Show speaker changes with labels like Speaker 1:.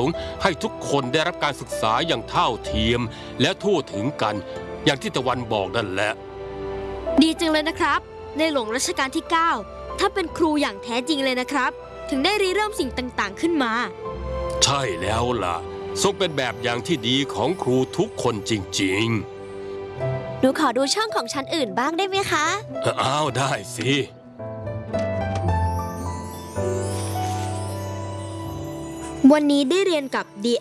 Speaker 1: งค์ให้ทุกคนได้รับการศึกษาอย่างเท่าเทียมและทั่วถึงกันอย่างที่ตะวันบอกนั่นแหละ
Speaker 2: ดีจังเลยนะครับในหลวงรัชกาลที่ 9ถ้าเป็นครูอย่างแท้จริงเลยนะครับถึงได้ริเริ่มสิ่งต่างๆขึ้นมา
Speaker 1: ใช่แล้วล่ะทรงเป็นแบบอย่างที่ดีของครูทุกคนจริง
Speaker 3: ๆหนูขอดูช่องของชั้นอื่นบ้างได้ไหมคะ
Speaker 1: อ้าวได้สิ
Speaker 2: วันนี้ได้เรียนกับ